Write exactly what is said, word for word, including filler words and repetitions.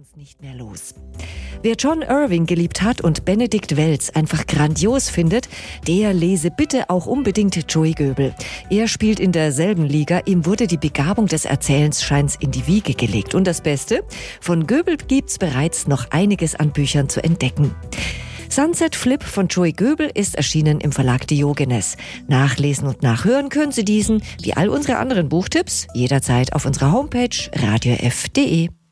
uns nicht mehr los. Wer John Irving geliebt hat und Benedikt Wells einfach grandios findet, der lese bitte auch unbedingt Joey Göbel. Er spielt in derselben Liga, ihm wurde die Begabung des Erzählens scheint's in die Wiege gelegt. Und das Beste, von Göbel gibt's bereits noch einiges an Büchern zu entdecken. Sunset Flip von Joey Göbel ist erschienen im Verlag Diogenes. Nachlesen und nachhören können Sie diesen, wie all unsere anderen Buchtipps, jederzeit auf unserer Homepage radio f punkt de.